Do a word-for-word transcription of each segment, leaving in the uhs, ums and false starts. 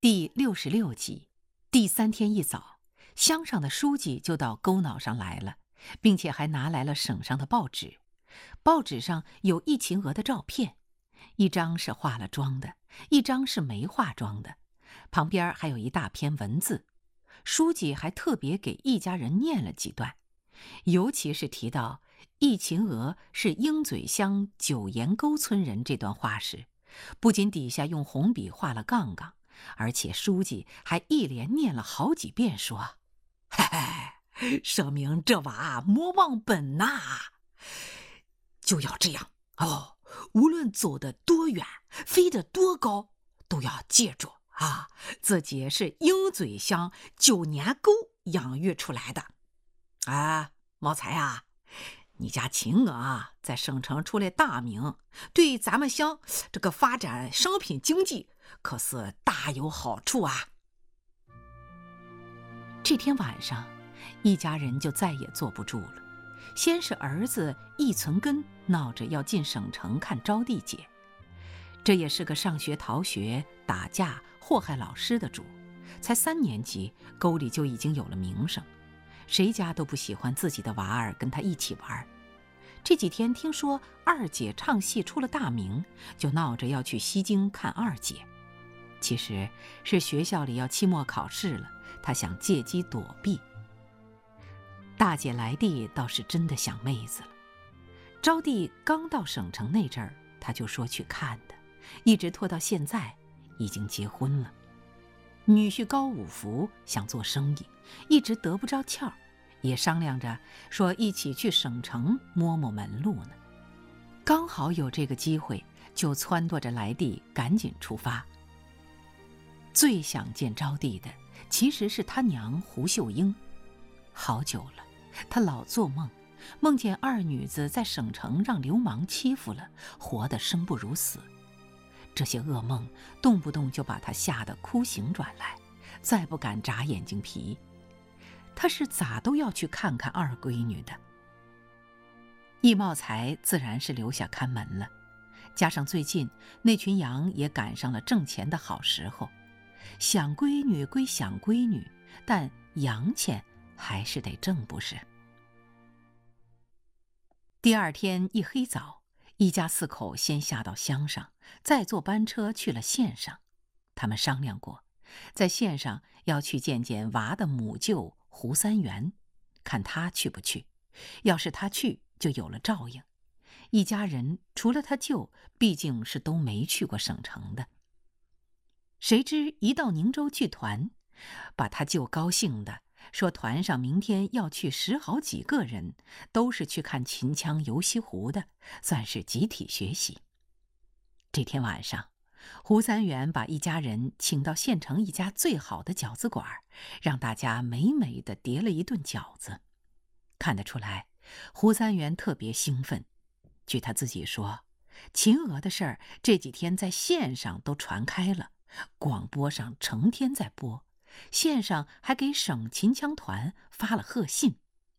第六十六集，第三天一早，乡上的书记就到沟脑上来了，并且还拿来了省上的报纸。报纸上有易秦娥的照片，一张是化了妆的，一张是没化妆的，旁边还有一大篇文字。书记还特别给易家人念了几段，尤其是提到易秦娥是鹰嘴乡九岩沟村人这段话时，不仅底下用红笔画了杠杠，而且书记还一连念了好几遍，说：“嘿嘿，说明这娃莫忘本呐，就要这样哦。无论走得多远，飞得多高，都要记住啊，自己是鹰嘴乡九年沟养育出来的。啊，茂才啊，你家秦娥啊，在省城出了大名，对咱们乡这个发展商品经济可是大有好处啊。”这天晚上，一家人就再也坐不住了。先是儿子易存根闹着要进省城看招娣姐，这也是个上学逃学、打架、祸害老师的主，才三年级，沟里就已经有了名声，谁家都不喜欢自己的娃儿跟他一起玩。这几天听说二姐唱戏出了大名，就闹着要去西京看二姐。其实是学校里要期末考试了，他想借机躲避。大姐来地倒是真的想妹子了，招娣刚到省城那阵儿，他就说去看的，一直拖到现在，已经结婚了。女婿高五福想做生意，一直得不着窍，也商量着说一起去省城摸摸门路呢。刚好有这个机会，就撺掇着来地赶紧出发。最想见招娣的其实是他娘胡秀英，好久了，他老做梦，梦见二女子在省城让流氓欺负了，活得生不如死。这些噩梦动不动就把他吓得哭醒转来，再不敢眨眼睛皮。他是咋都要去看看二闺女的。易茂才自然是留下看门了，加上最近那群羊也赶上了挣钱的好时候，想闺女归想闺女，但洋钱还是得挣不是。第二天一黑早，一家四口先下到乡上，再坐班车去了县上。他们商量过，在县上要去见见娃的母舅胡三元，看他去不去。要是他去，就有了照应。一家人除了他舅，毕竟是都没去过省城的。谁知一到宁州剧团，把他舅高兴的说团上明天要去十好几个人，都是去看秦腔游西湖的，算是集体学习。这天晚上，胡三元把一家人请到县城一家最好的饺子馆，让大家美美的叠了一顿饺子。看得出来，胡三元特别兴奋。据他自己说，秦娥的事儿这几天在县上都传开了，广播上成天在播，县上还给省秦腔团发了贺信。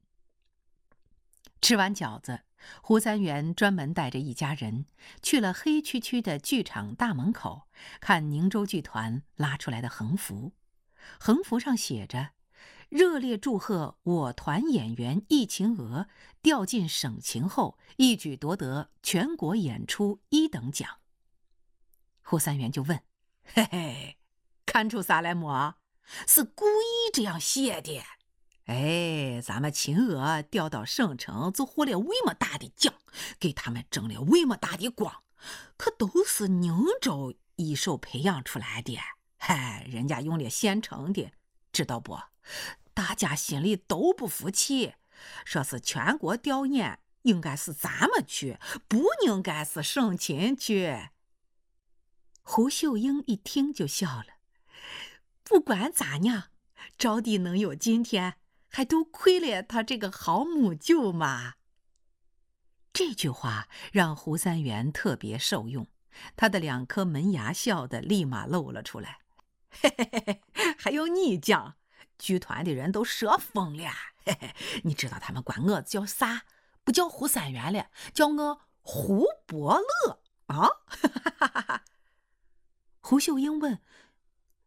吃完饺子，胡三元专门带着一家人去了黑黢黢的剧场大门口，看宁州剧团拉出来的横幅。横幅上写着：“热烈祝贺我团演员易秦娥调进省琴后，一举夺得全国演出一等奖。”胡三元就问：“嘿嘿，看出啥来么？是故意这样写的？哎，咱们秦娥调到省城就获了为么大的奖，给他们争了为么大的光，可都是宁州一手培养出来的，嗨，人家用了现成的，知道不？大家心里都不服气，说是全国调研应该是咱们去，不应该是省琴去。”胡秀英一听就笑了，不管咋样，招娣能有今天，还都亏了他这个好母舅嘛。这句话让胡三元特别受用，他的两颗门牙笑得立马露了出来。嘿嘿嘿，还有你讲，剧团的人都说疯了。嘿嘿，你知道他们管我叫啥？不叫胡三元了，叫我胡伯乐啊！哈哈哈哈。胡秀英问：“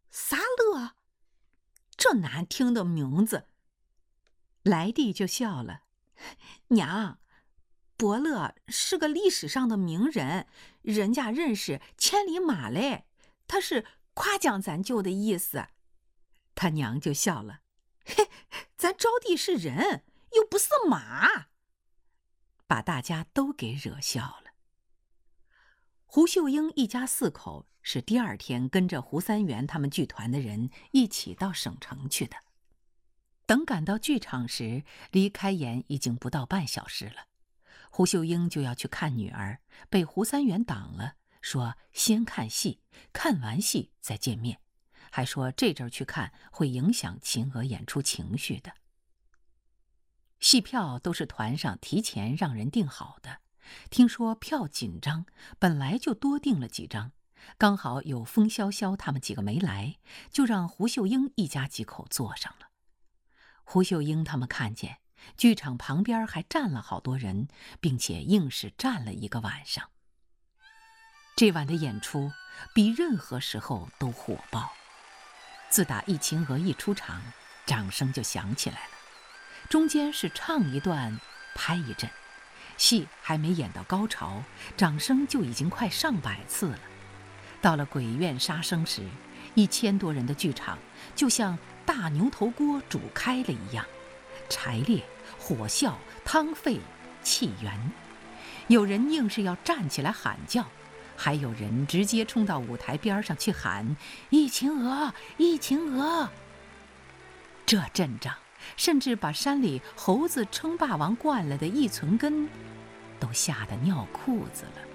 撒乐，这难听的名字。来弟就笑了，娘，伯乐是个历史上的名人，人家认识千里马嘞，他是夸奖咱舅的意思。他娘就笑了，嘿，咱招娣是人，又不是马，把大家都给惹笑了。胡秀英一家四口是第二天跟着胡三元他们剧团的人一起到省城去的。等赶到剧场时，离开演已经不到半小时了。胡秀英就要去看女儿，被胡三元挡了，说先看戏，看完戏再见面，还说这阵儿去看会影响秦娥演出情绪的。戏票都是团上提前让人订好的，听说票紧张，本来就多订了几张，刚好有风潇潇他们几个没来，就让胡秀英一家几口坐上了。胡秀英他们看见剧场旁边还站了好多人，并且硬是站了一个晚上。这晚的演出比任何时候都火爆，自打易秦娥一出场，掌声就响起来了。中间是唱一段拍一阵，戏还没演到高潮，掌声就已经快上百次了。到了鬼院杀生时，一千多人的剧场就像大牛头锅煮开了一样，柴烈、火啸、汤沸、气源。有人硬是要站起来喊叫，还有人直接冲到舞台边上去喊易秦娥，易秦娥。这阵仗甚至把山里猴子称霸王惯了的易存根都吓得尿裤子了。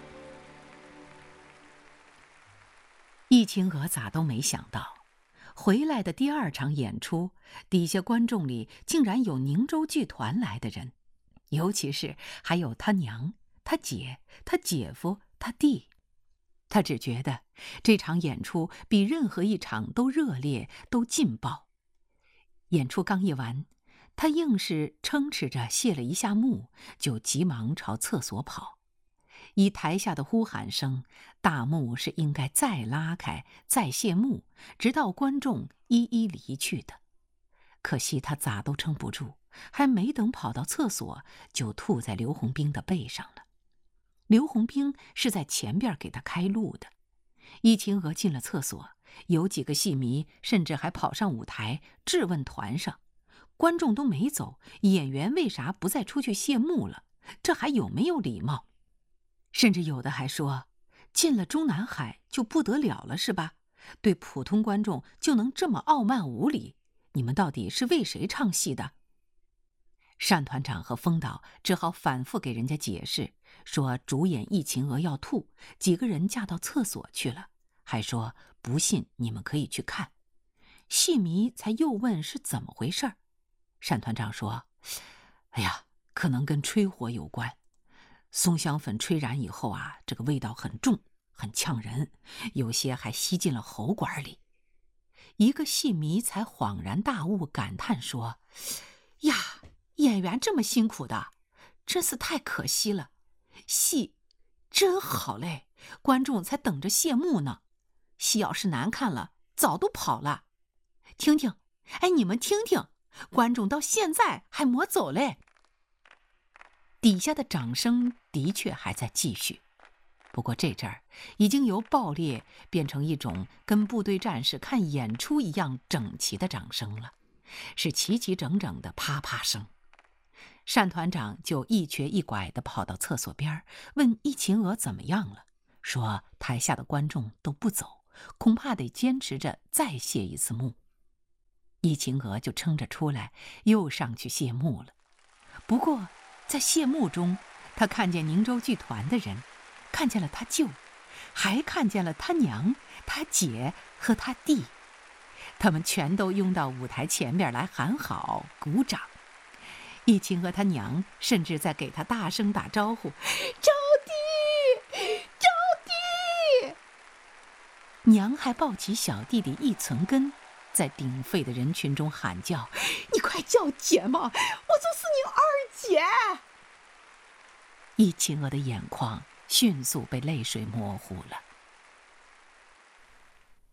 易秦娥咋都没想到，回来的第二场演出，底下观众里竟然有宁州剧团来的人，尤其是还有他娘、他姐、他姐夫、他弟。他只觉得这场演出比任何一场都热烈，都劲爆。演出刚一完，他硬是撑持着谢了一下幕，就急忙朝厕所跑。以台下的呼喊声，大幕是应该再拉开，再谢幕，直到观众一一离去的。可惜他咋都撑不住，还没等跑到厕所，就吐在刘洪兵的背上了。刘洪兵是在前边给他开路的。易秦娥进了厕所，有几个戏迷甚至还跑上舞台质问团上，观众都没走，演员为啥不再出去谢幕了？这还有没有礼貌？甚至有的还说，进了中南海就不得了了是吧？对普通观众就能这么傲慢无礼？你们到底是为谁唱戏的？单团长和封导只好反复给人家解释，说主演易秦娥要吐，几个人架到厕所去了，还说不信你们可以去看。戏迷才又问是怎么回事。单团长说，哎呀，可能跟吹火有关。松香粉吹燃以后啊，这个味道很重，很呛人，有些还吸进了喉管里。一个戏迷才恍然大悟，感叹说，呀，演员这么辛苦的，真是太可惜了。戏真好嘞，观众才等着谢幕呢。戏要是难看了，早都跑了。听听，哎，你们听听，观众到现在还没走嘞。底下的掌声的确还在继续，不过这阵儿已经由爆裂变成一种跟部队战士看演出一样整齐的掌声了，是齐齐整整的啪啪声。单团长就一瘸一拐地跑到厕所边，问易秦娥怎么样了，说台下的观众都不走，恐怕得坚持着再谢一次幕。易秦娥就撑着出来，又上去谢幕了。不过在谢幕中，他看见宁州剧团的人，看见了他舅，还看见了他娘、他姐和他弟，他们全都拥到舞台前边来喊好、鼓掌。易秦和他娘甚至在给他大声打招呼：“招娣，招娣！”娘还抱起小弟弟易存根，在鼎沸的人群中喊叫：“你快叫姐嘛，我就是你二姐！”易秦娥的眼眶迅速被泪水模糊了。大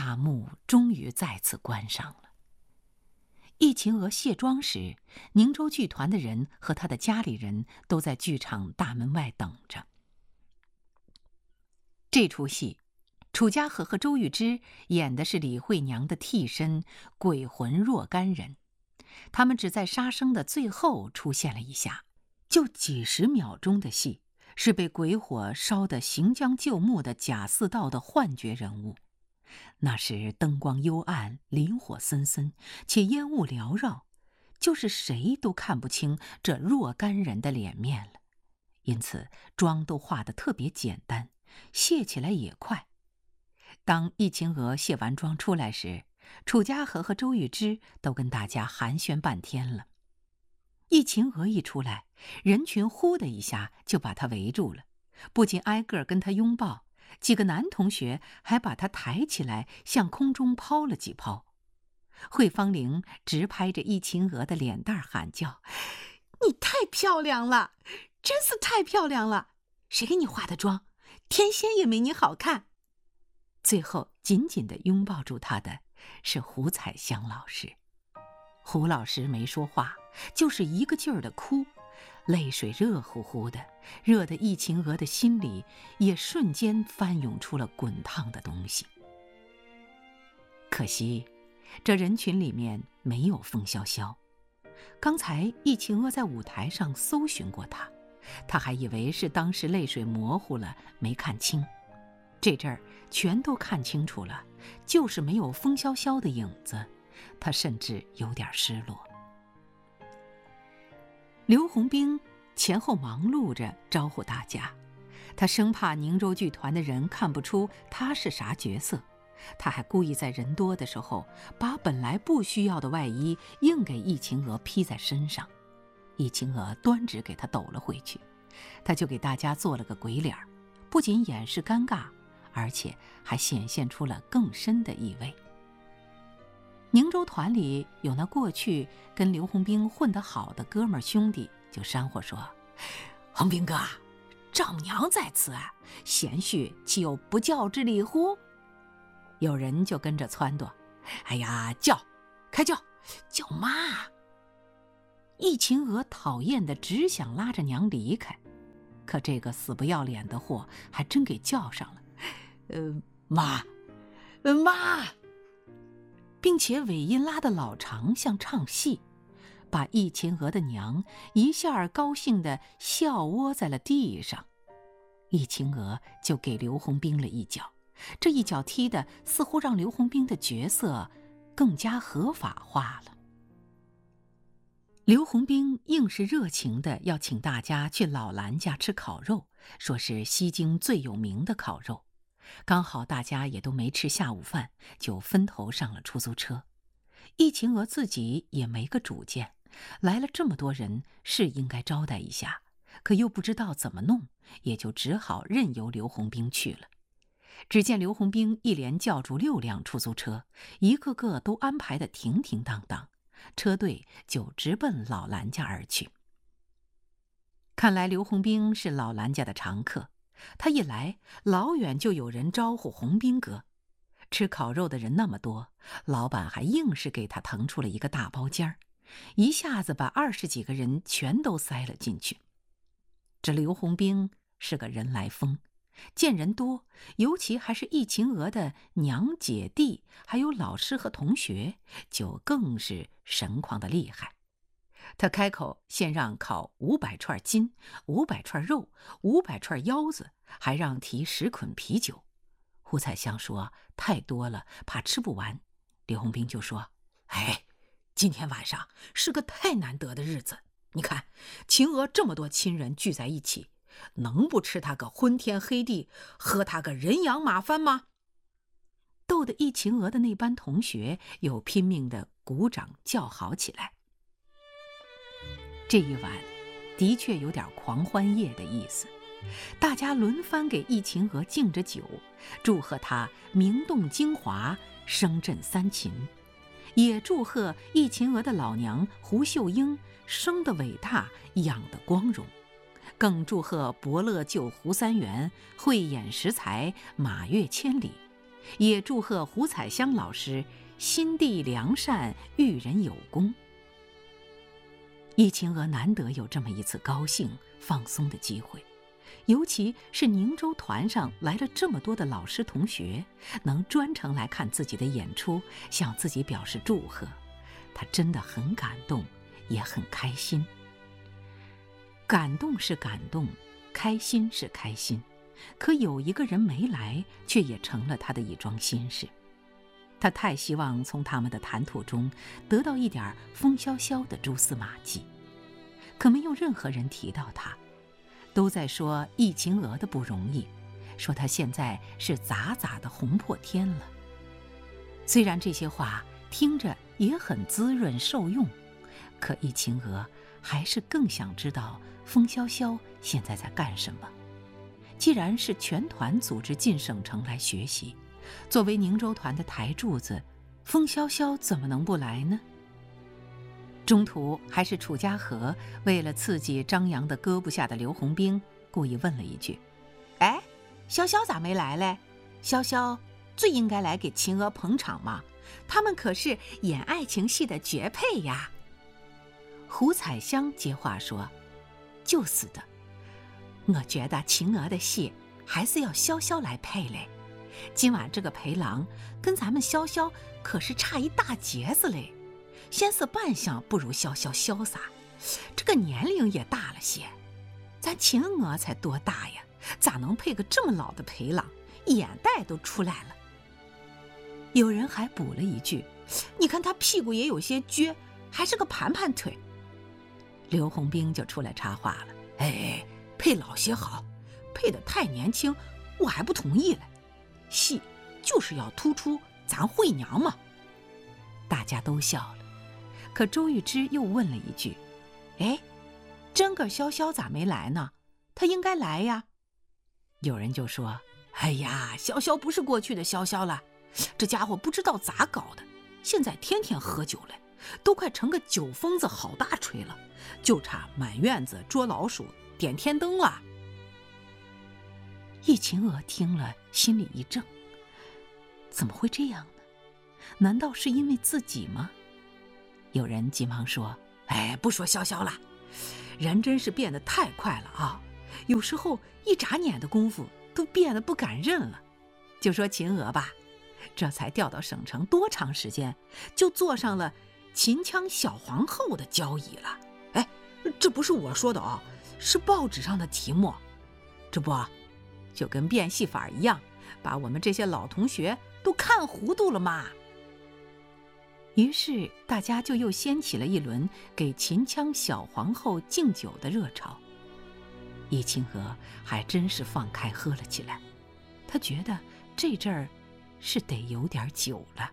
大幕终于再次关上了。易秦娥卸妆时，宁州剧团的人和他的家里人都在剧场大门外等着。这出戏，楚家和和周玉芝演的是李慧娘的替身鬼魂若干人，他们只在杀生的最后出现了一下，就几十秒钟的戏，是被鬼火烧得行将就木的贾似道的幻觉人物。那时灯光幽暗，林火森森，且烟雾缭绕，就是谁都看不清这若干人的脸面了。因此妆都化得特别简单，卸起来也快。当易秦娥卸完妆出来时，楚家和和周玉芝都跟大家寒暄半天了。易秦娥一出来，人群呼的一下就把她围住了，不仅挨个跟她拥抱，几个男同学还把她抬起来向空中抛了几抛。惠芳玲直拍着易秦娥的脸蛋喊叫：“你太漂亮了，真是太漂亮了！谁给你化的妆？天仙也没你好看。”最后紧紧地拥抱住她的是胡彩香老师。胡老师没说话，就是一个劲儿地哭，泪水热乎乎的，热得易秦娥的心里也瞬间翻涌出了滚烫的东西。可惜这人群里面没有凤潇潇。刚才易秦娥在舞台上搜寻过她，她还以为是当时泪水模糊了没看清，这阵儿全都看清楚了，就是没有凤潇潇的影子，她甚至有点失落。刘洪兵前后忙碌着招呼大家，他生怕宁州剧团的人看不出他是啥角色，他还故意在人多的时候把本来不需要的外衣硬给易秦娥披在身上。易秦娥端直给他抖了回去，他就给大家做了个鬼脸，不仅掩饰尴尬，而且还显现出了更深的意味。宁州团里有那过去跟刘洪兵混得好的哥们兄弟就煽乎说：“洪兵哥，丈母娘在此啊，贤婿岂有不叫之理乎？”有人就跟着撺掇：“哎呀，叫，开叫，叫妈！”易秦娥讨厌的只想拉着娘离开，可这个死不要脸的货还真给叫上了：“呃，妈，呃妈！”并且尾音拉得老长，像唱戏，把易秦娥的娘一下高兴地笑窝在了地上。易秦娥就给刘洪兵了一脚，这一脚踢的似乎让刘洪兵的角色更加合法化了。刘洪兵硬是热情地要请大家去老兰家吃烤肉，说是西京最有名的烤肉。刚好大家也都没吃下午饭，就分头上了出租车。易秦娥自己也没个主见，来了这么多人，是应该招待一下，可又不知道怎么弄，也就只好任由刘洪兵去了。只见刘洪兵一连叫住六辆出租车，一个个都安排得停停当当，车队就直奔老兰家而去。看来刘洪兵是老兰家的常客，他一来，老远就有人招呼洪兵哥。吃烤肉的人那么多，老板还硬是给他腾出了一个大包间儿，一下子把二十几个人全都塞了进去。这刘洪兵是个人来疯，见人多，尤其还是易秦娥的娘姐弟，还有老师和同学，就更是神狂的厉害。他开口先让烤五百串筋，五百串肉，五百串腰子，还让提十捆啤酒。胡彩香说太多了，怕吃不完。刘洪兵就说：“哎，今天晚上是个太难得的日子，你看秦娥这么多亲人聚在一起，能不吃他个昏天黑地，喝他个人仰马翻吗？”逗得易秦娥的那班同学又拼命地鼓掌叫好起来。这一晚的确有点狂欢夜的意思，大家轮番给易秦娥敬着酒，祝贺她名动京华，声震三秦，也祝贺易秦娥的老娘胡秀英生得伟大，养得光荣，更祝贺伯乐救胡三元，慧眼识才，马跃千里， 也祝贺胡彩香老师心地良善，育人有功。易秦娥难得有这么一次高兴放松的机会，尤其是宁州团上来了这么多的老师同学，能专程来看自己的演出，向自己表示祝贺，她真的很感动，也很开心。感动是感动，开心是开心，可有一个人没来，却也成了她的一桩心事。她太希望从他们的谈吐中得到一点风萧萧的蛛丝马迹，可没有任何人提到她，都在说易秦娥的不容易，说她现在是咋咋的红破天了。虽然这些话听着也很滋润受用，可易秦娥还是更想知道风萧萧现在在干什么。既然是全团组织进省城来学习，作为宁州团的台柱子，风萧萧怎么能不来呢？中途还是楚家和为了刺激张扬的搁不下的刘洪兵，故意问了一句：哎，潇潇咋没来嘞？潇潇最应该来给秦娥捧场嘛，他们可是演爱情戏的绝配呀。胡彩香接话说：就是的，我觉得秦娥的戏还是要潇潇来配嘞。今晚这个陪郎跟咱们潇潇可是差一大截子嘞，先是扮相不如潇潇潇洒，这个年龄也大了些，咱秦娥才多大呀，咋能配个这么老的陪郎，眼袋都出来了。有人还补了一句：你看他屁股也有些撅，还是个盘盘腿。刘洪兵就出来插话了：哎，配老些好，配得太年轻我还不同意了，戏就是要突出咱惠娘嘛。大家都笑了，可周玉芝又问了一句：哎，真个潇潇咋没来呢？他应该来呀。有人就说：哎呀，潇潇不是过去的潇潇了，这家伙不知道咋搞的，现在天天喝酒了，都快成个酒疯子好大锤了，就差满院子捉老鼠点天灯了。易秦娥听了心里一怔，怎么会这样呢？难道是因为自己吗？有人急忙说：哎，不说潇潇了，人真是变得太快了啊，有时候一眨眼的功夫都变得不敢认了。就说秦娥吧，这才调到省城多长时间，就坐上了秦腔小皇后的交椅了。哎，这不是我说的啊，是报纸上的题目。这不就跟变戏法一样，把我们这些老同学都看糊涂了嘛。于是大家就又掀起了一轮给秦腔小皇后敬酒的热潮。易秦娥还真是放开喝了起来，她觉得这阵儿是得有点酒了。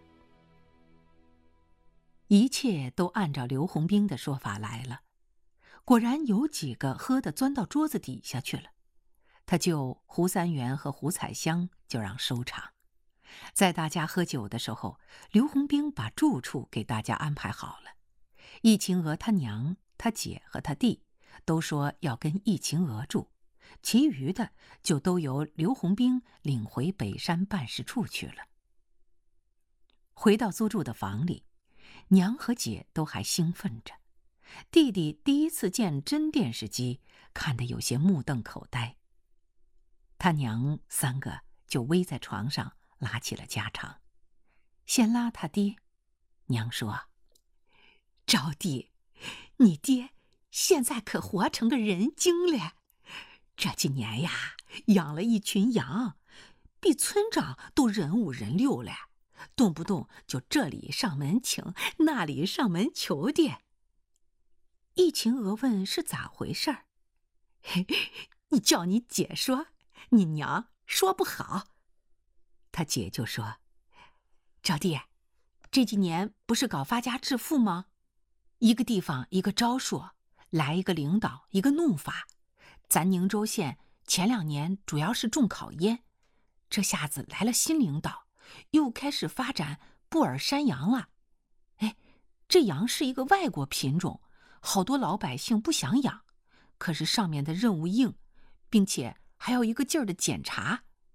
一切都按照刘洪兵的说法来了，果然有几个喝得钻到桌子底下去了。他就胡三元和胡彩香就让收场。在大家喝酒的时候，刘洪兵把住处给大家安排好了。易秦娥她娘、她姐和她弟都说要跟易秦娥住，其余的就都由刘洪兵领回北山办事处去了。回到租住的房里，娘和姐都还兴奋着，弟弟第一次见真电视机，看得有些目瞪口呆。他娘三个就偎在床上拉起了家常，先拉他爹。娘说：招弟，你爹现在可活成个人精了，这几年呀养了一群羊，比村长都人五人六了，动不动就这里上门请那里上门求的。易秦娥问是咋回事儿？你叫你姐说，你娘说不好。他姐就说：招弟，这几年不是搞发家致富吗？一个地方一个招数，来一个领导一个弄法。咱宁州县前两年主要是种烤烟，这下子来了新领导，又开始发展布尔山羊了。哎，这羊是一个外国品种，好多老百姓不想养，可是上面的任务硬，并且还要一个劲儿的检查，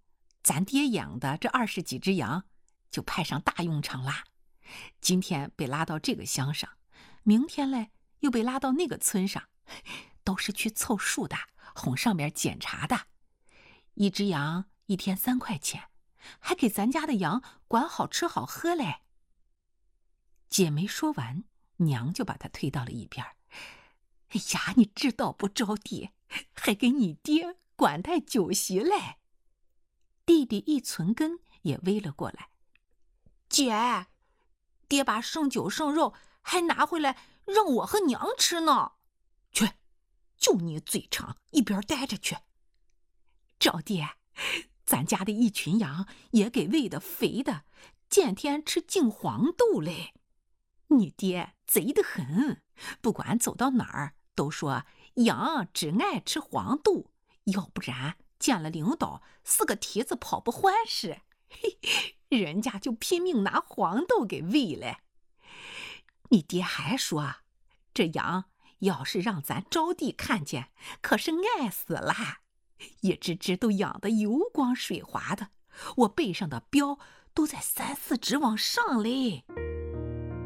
咱爹养的这二十几只羊就派上大用场啦。今天被拉到这个乡上，明天嘞又被拉到那个村上，都是去凑数的，哄上面检查的。一只羊一天三块钱，还给咱家的羊管好吃好喝嘞。姐没说完，娘就把她推到了一边。哎呀，你知道不着地，还给你爹管带酒席嘞。弟弟一存根也围了过来。姐，爹把剩酒剩肉还拿回来让我和娘吃呢。去，就你嘴长，一边待着去。赵爹，咱家的一群羊也给喂得肥的，见天吃净黄豆嘞。你爹贼得很，不管走到哪儿都说羊只爱吃黄豆，要不然见了领导四个蹄子跑不欢实，人家就拼命拿黄豆给喂嘞。你爹还说，这羊要是让咱招娣看见，可是爱死了，一只只都养得油光水滑的，我背上的膘都在三四指往上嘞。